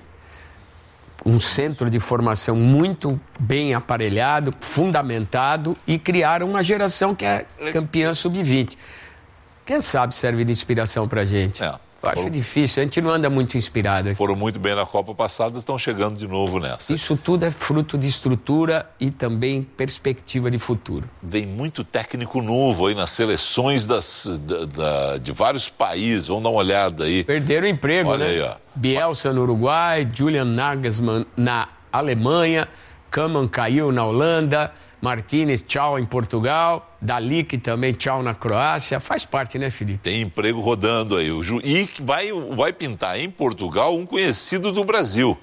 [SPEAKER 9] um centro de formação muito bem aparelhado, fundamentado, e criaram uma geração que é campeã sub vinte. Quem sabe serve de inspiração pra gente. É. Eu acho difícil, a gente não anda muito inspirado aqui.
[SPEAKER 1] Foram muito bem na Copa passada, estão chegando de novo nessa.
[SPEAKER 9] Isso tudo é fruto de estrutura e também perspectiva de futuro.
[SPEAKER 1] Vem muito técnico novo aí nas seleções das, da, da, de vários países, vamos dar uma olhada aí.
[SPEAKER 9] Perderam o emprego,
[SPEAKER 1] Olha
[SPEAKER 9] né?
[SPEAKER 1] Aí, ó.
[SPEAKER 9] Bielsa no Uruguai, Julian Nagelsmann na Alemanha, Koeman caiu na Holanda, Martínez, tchau em Portugal, Dalic também, tchau na Croácia. Faz parte, né, Felipe?
[SPEAKER 1] Tem emprego rodando aí. E vai, vai pintar em Portugal um conhecido do Brasil,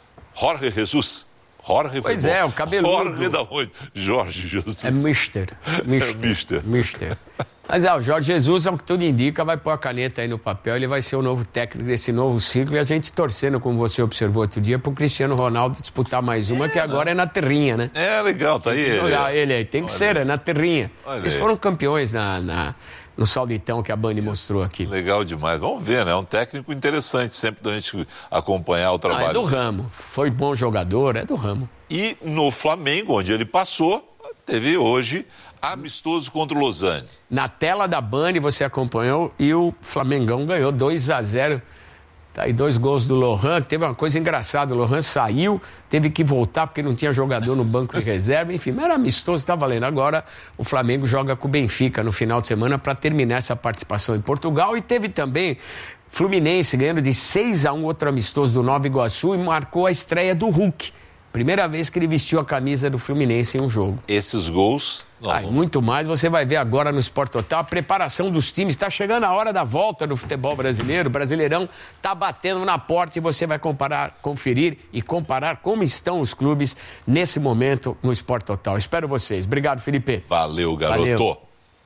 [SPEAKER 1] Jorge Jesus. Jorge
[SPEAKER 9] pois é, o cabeludo.
[SPEAKER 1] Jorge da onde? Jorge Jesus.
[SPEAKER 9] É Mister. Mister.
[SPEAKER 1] É Mister.
[SPEAKER 9] Mister. Mas é, o Jorge Jesus, ao que tudo indica, vai pôr a caneta aí no papel, ele vai ser o novo técnico desse novo ciclo, e a gente torcendo, como você observou outro dia, pro Cristiano Ronaldo disputar mais uma, é, que agora é na terrinha, né?
[SPEAKER 1] É, legal, tá aí.
[SPEAKER 9] Tem que olhar ele aí, tem que
[SPEAKER 1] Olha
[SPEAKER 9] ser,
[SPEAKER 1] aí.
[SPEAKER 9] é na terrinha.
[SPEAKER 1] Olha
[SPEAKER 9] Eles
[SPEAKER 1] aí.
[SPEAKER 9] foram campeões na, na, no Sauditão que a Bani mostrou aqui.
[SPEAKER 1] Legal demais, vamos ver, né? É um técnico interessante, sempre da gente acompanhar o trabalho.
[SPEAKER 9] Ah, é do ramo, foi bom jogador, é do ramo.
[SPEAKER 1] E no Flamengo, onde ele passou, teve hoje amistoso contra o Lausanne.
[SPEAKER 9] Na tela da Band você acompanhou e o Flamengão ganhou dois a zero. Tá aí dois gols do Lohan, que teve uma coisa engraçada. O Lohan saiu, teve que voltar porque não tinha jogador no banco de reserva. Enfim, mas era amistoso, tá valendo. Agora o Flamengo joga com o Benfica no final de semana para terminar essa participação em Portugal. E teve também Fluminense ganhando de seis a um outro amistoso do Nova Iguaçu e marcou a estreia do Hulk. Primeira vez que ele vestiu a camisa do Fluminense em um jogo.
[SPEAKER 1] Esses gols...
[SPEAKER 9] Ah, vamos... Muito mais, você vai ver agora no Sport Total a preparação dos times. Está chegando a hora da volta do futebol brasileiro. O Brasileirão está batendo na porta e você vai comparar, conferir e comparar como estão os clubes nesse momento no Sport Total. Espero vocês. Obrigado, Felipe.
[SPEAKER 1] Valeu, garoto.
[SPEAKER 9] Valeu.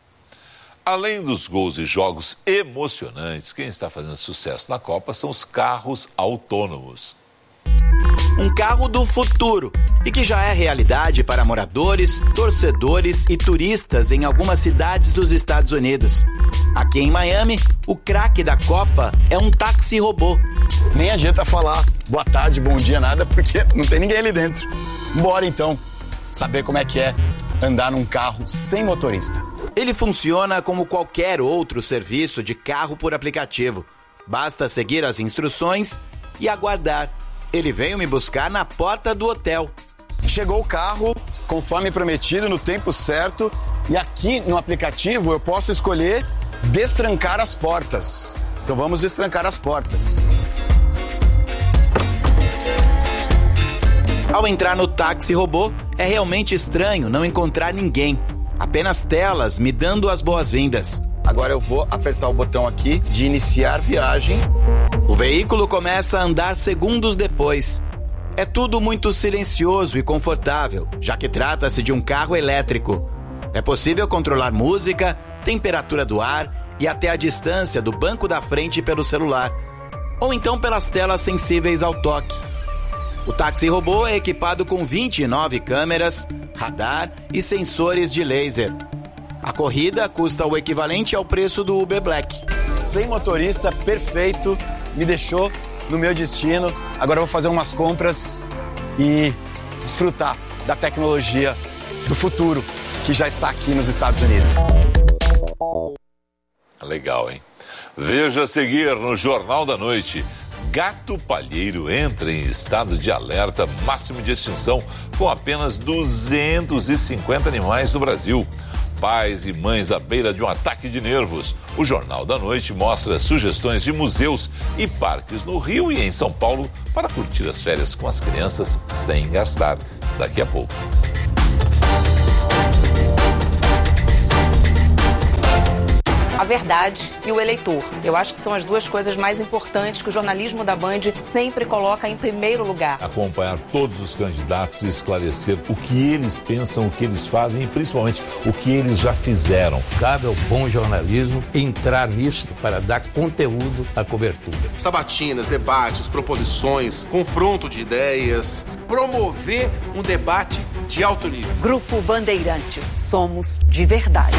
[SPEAKER 1] Além dos gols e jogos emocionantes, quem está fazendo sucesso na Copa são os carros autônomos.
[SPEAKER 10] Um carro do futuro e que já é realidade para moradores, torcedores e turistas em algumas cidades dos Estados Unidos. Aqui em Miami, o craque da Copa é um táxi robô.
[SPEAKER 11] Nem adianta falar boa tarde, bom dia, nada, porque não tem ninguém ali dentro. Bora então saber como é que é andar num carro sem motorista.
[SPEAKER 10] Ele funciona como qualquer outro serviço de carro por aplicativo. Basta seguir as instruções e aguardar. Ele veio me buscar na porta do hotel.
[SPEAKER 11] Chegou o carro, conforme prometido, no tempo certo. E aqui no aplicativo eu posso escolher destrancar as portas. Então vamos destrancar as portas.
[SPEAKER 10] Ao entrar no táxi robô, é realmente estranho não encontrar ninguém. Apenas telas me dando as boas-vindas.
[SPEAKER 11] Agora eu vou apertar o botão aqui de iniciar viagem.
[SPEAKER 10] O veículo começa a andar segundos depois. É tudo muito silencioso e confortável, já que trata-se de um carro elétrico. É possível controlar música, temperatura do ar e até a distância do banco da frente pelo celular, ou então pelas telas sensíveis ao toque. O táxi robô é equipado com vinte e nove câmeras, radar e sensores de laser. A corrida custa o equivalente ao preço do Uber Black.
[SPEAKER 11] Sem motorista, perfeito, me deixou no meu destino. Agora eu vou fazer umas compras e desfrutar da tecnologia do futuro que já está aqui nos Estados Unidos.
[SPEAKER 1] Legal, hein? Veja a seguir no Jornal da Noite. Gato palheiro entra em estado de alerta máximo de extinção com apenas duzentos e cinquenta animais no Brasil. Pais e mães à beira de um ataque de nervos. O Jornal da Noite mostra sugestões de museus e parques no Rio e em São Paulo para curtir as férias com as crianças sem gastar. Daqui a pouco.
[SPEAKER 12] A verdade e o eleitor. Eu acho que são as duas coisas mais importantes que o jornalismo da Band sempre coloca em primeiro lugar.
[SPEAKER 1] Acompanhar todos os candidatos e esclarecer o que eles pensam, o que eles fazem e principalmente o que eles já fizeram.
[SPEAKER 23] Cabe ao bom jornalismo entrar nisso para dar conteúdo à cobertura.
[SPEAKER 14] Sabatinas, debates, proposições, confronto de ideias.
[SPEAKER 25] Promover um debate de alto nível.
[SPEAKER 26] Grupo Bandeirantes. Somos de verdade.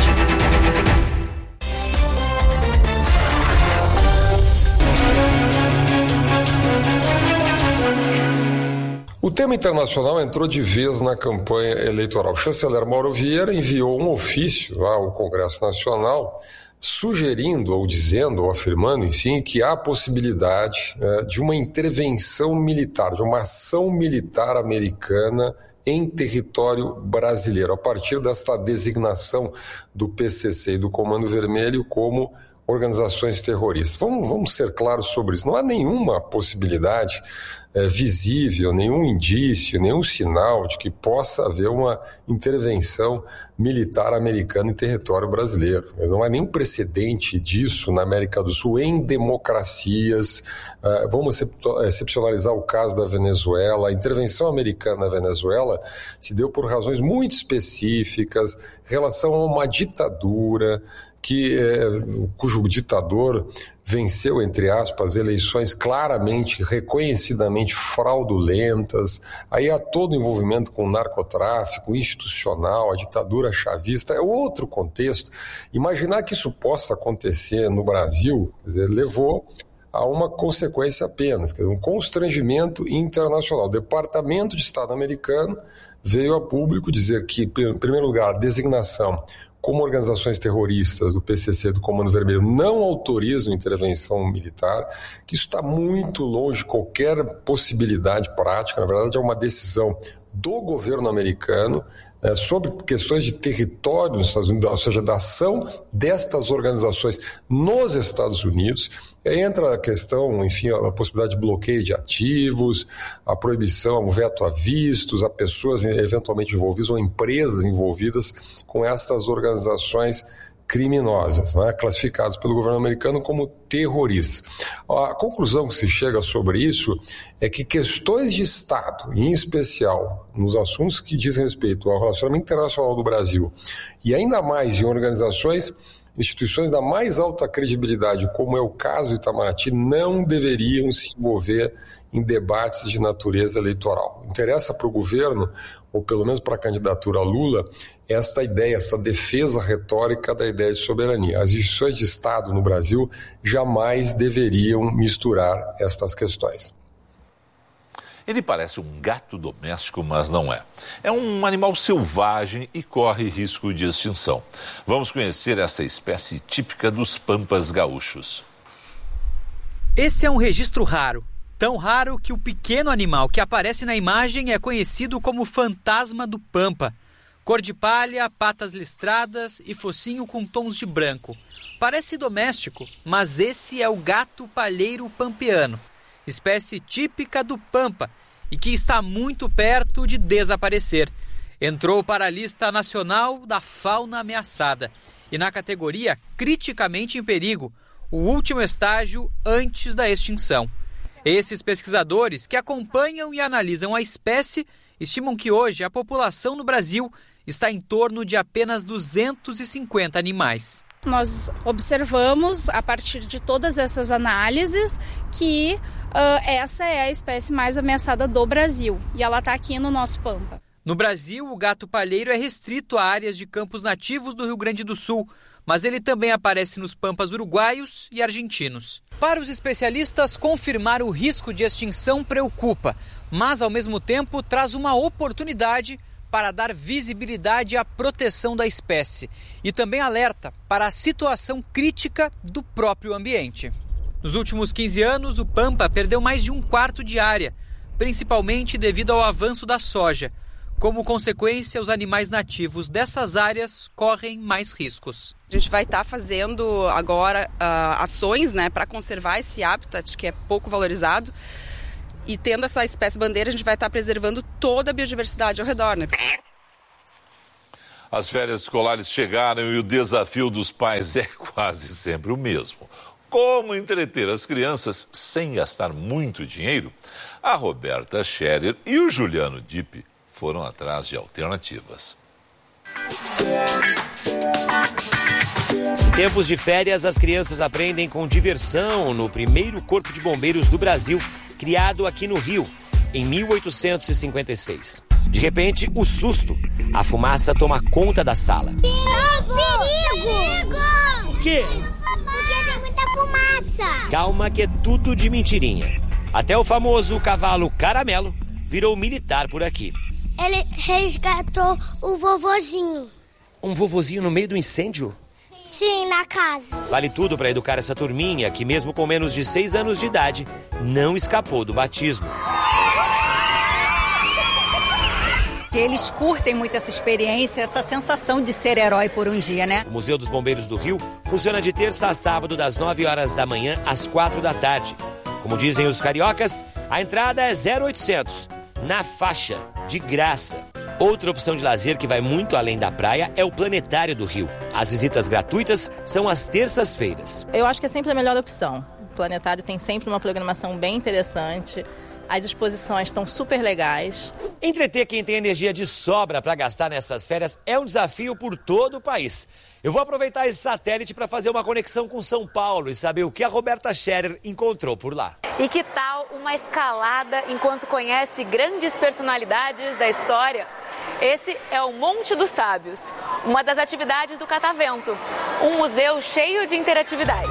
[SPEAKER 27] O tema internacional entrou de vez na campanha eleitoral. O chanceler Mauro Vieira enviou um ofício ao Congresso Nacional sugerindo, ou dizendo, ou afirmando, enfim, que há possibilidade é, de uma intervenção militar, de uma ação militar americana em território brasileiro, a partir desta designação do P C C e do Comando Vermelho como organizações terroristas. Vamos, vamos ser claros sobre isso. Não há nenhuma possibilidade é, visível, nenhum indício, nenhum sinal de que possa haver uma intervenção militar americana em território brasileiro. Não há nenhum precedente disso na América do Sul em democracias. Uh, vamos excepcionalizar o caso da Venezuela. A intervenção americana na Venezuela se deu por razões muito específicas, em relação a uma ditadura, que, é, cujo ditador venceu, entre aspas, eleições claramente, reconhecidamente fraudulentas. Aí há todo o envolvimento com o narcotráfico institucional, a ditadura chavista, é outro contexto. Imaginar que isso possa acontecer no Brasil, quer dizer, levou a uma consequência apenas, quer dizer, um constrangimento internacional. O Departamento de Estado americano veio a público dizer que, em primeiro lugar, a designação como organizações terroristas do P C C, do Comando Vermelho, não autorizam intervenção militar, que isso está muito longe de qualquer possibilidade prática. Na verdade, é uma decisão do governo americano é, sobre questões de território nos Estados Unidos, ou seja, da ação destas organizações nos Estados Unidos. E aí entra a questão, enfim, a possibilidade de bloqueio de ativos, a proibição, o veto a vistos, a pessoas eventualmente envolvidas ou empresas envolvidas com estas organizações criminosas, né, classificadas pelo governo americano como terroristas. A conclusão que se chega sobre isso é que questões de Estado, em especial nos assuntos que dizem respeito ao relacionamento internacional do Brasil, e ainda mais em organizações instituições da mais alta credibilidade, como é o caso do Itamaraty, não deveriam se envolver em debates de natureza eleitoral. Interessa para o governo, ou pelo menos para a candidatura Lula, esta ideia, essa defesa retórica da ideia de soberania. As instituições de Estado no Brasil jamais deveriam misturar estas questões.
[SPEAKER 1] Ele parece um gato doméstico, mas não é. É um animal selvagem e corre risco de extinção. Vamos conhecer essa espécie típica dos pampas gaúchos.
[SPEAKER 13] Esse é um registro raro. Tão raro que o pequeno animal que aparece na imagem é conhecido como fantasma do pampa. Cor de palha, patas listradas e focinho com tons de branco. Parece doméstico, mas esse é o gato palheiro pampeano, espécie típica do Pampa e que está muito perto de desaparecer. Entrou para a lista nacional da fauna ameaçada e na categoria criticamente em perigo, o último estágio antes da extinção. Esses pesquisadores que acompanham e analisam a espécie estimam que hoje a população no Brasil está em torno de apenas duzentos e cinquenta animais.
[SPEAKER 15] Nós observamos, a partir de todas essas análises, que uh, essa é a espécie mais ameaçada do Brasil e ela está aqui no nosso Pampa.
[SPEAKER 13] No Brasil, o gato palheiro é restrito a áreas de campos nativos do Rio Grande do Sul, mas ele também aparece nos pampas uruguaios e argentinos. Para os especialistas, confirmar o risco de extinção preocupa, mas ao mesmo tempo traz uma oportunidade para dar visibilidade à proteção da espécie e também alerta para a situação crítica do próprio ambiente. Nos últimos quinze anos, o Pampa perdeu mais de um quarto de área, principalmente devido ao avanço da soja. Como consequência, os animais nativos dessas áreas correm mais riscos.
[SPEAKER 16] A gente vai estar tá fazendo agora uh, ações, né, para conservar esse habitat que é pouco valorizado. E tendo essa espécie bandeira, a gente vai estar preservando toda a biodiversidade ao redor, né?
[SPEAKER 1] As férias escolares chegaram e o desafio dos pais é quase sempre o mesmo. Como entreter as crianças sem gastar muito dinheiro? A Roberta Scherer e o Juliano Dipp foram atrás de alternativas.
[SPEAKER 17] Em tempos de férias, as crianças aprendem com diversão no primeiro Corpo de Bombeiros do Brasil, criado aqui no Rio, em mil oitocentos e cinquenta e seis. De repente, o susto. A fumaça toma conta da sala.
[SPEAKER 18] Perigo! Perigo!
[SPEAKER 17] O quê?
[SPEAKER 18] Porque tem muita fumaça.
[SPEAKER 17] Calma que é tudo de mentirinha. Até o famoso cavalo Caramelo virou militar por aqui.
[SPEAKER 18] Ele resgatou o vovozinho.
[SPEAKER 17] Um vovozinho no meio do incêndio?
[SPEAKER 18] Sim, na casa.
[SPEAKER 17] Vale tudo para educar essa turminha que, mesmo com menos de seis anos de idade, não escapou do batismo.
[SPEAKER 19] Eles curtem muito essa experiência, essa sensação de ser herói por um dia, né?
[SPEAKER 17] O Museu dos Bombeiros do Rio funciona de terça a sábado, das nove horas da manhã às quatro da tarde. Como dizem os cariocas, a entrada é zero oitocentos, na faixa, de graça. Outra opção de lazer que vai muito além da praia é o Planetário do Rio. As visitas gratuitas são às terças-feiras.
[SPEAKER 6] Eu acho que é sempre a melhor opção. O Planetário tem sempre uma programação bem interessante. As exposições estão super legais.
[SPEAKER 17] Entreter quem tem energia de sobra para gastar nessas férias é um desafio por todo o país. Eu vou aproveitar esse satélite para fazer uma conexão com São Paulo e saber o que a Roberta Scherer encontrou por lá.
[SPEAKER 21] E que tal uma escalada enquanto conhece grandes personalidades da história? Esse é o Monte dos Sábios, uma das atividades do Catavento, um museu cheio de interatividade.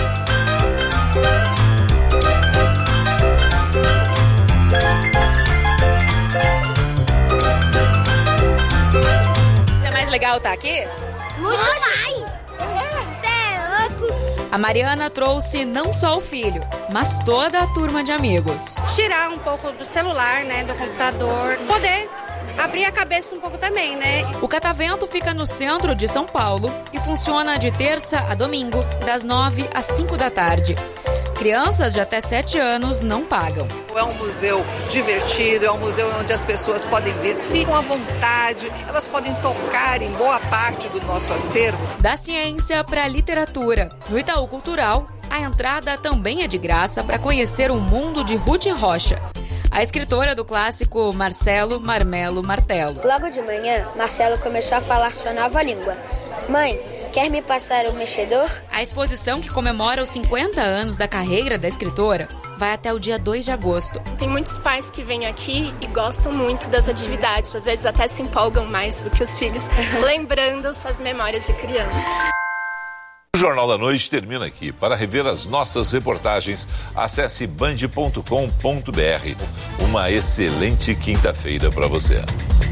[SPEAKER 21] É mais legal estar aqui?
[SPEAKER 18] Muito mais! Você é louco!
[SPEAKER 21] A Mariana trouxe não só o filho, mas toda a turma de amigos.
[SPEAKER 28] Tirar um pouco do celular, né, do computador, poder abrir a cabeça um pouco também, né?
[SPEAKER 21] O Catavento fica no centro de São Paulo e funciona de terça a domingo, das nove às cinco da tarde. Crianças de até sete anos não pagam.
[SPEAKER 29] É um museu divertido, é um museu onde as pessoas podem ver, ficam à vontade, elas podem tocar em boa parte do nosso acervo.
[SPEAKER 21] Da ciência para a literatura. No Itaú Cultural, a entrada também é de graça para conhecer o mundo de Ruth Rocha, a escritora do clássico Marcelo Marmelo Martelo.
[SPEAKER 18] Logo de manhã, Marcelo começou a falar sua nova língua. Mãe, Quer me passar o mexedor?
[SPEAKER 2] A exposição, que comemora os cinquenta anos da carreira da escritora, vai até o dia dois de agosto.
[SPEAKER 3] Tem muitos pais que vêm aqui e gostam muito das atividades, às vezes até se empolgam mais do que os filhos, lembrando suas memórias de criança.
[SPEAKER 1] O Jornal da Noite termina aqui. Para rever as nossas reportagens, acesse band ponto com ponto br. Uma excelente quinta-feira para você.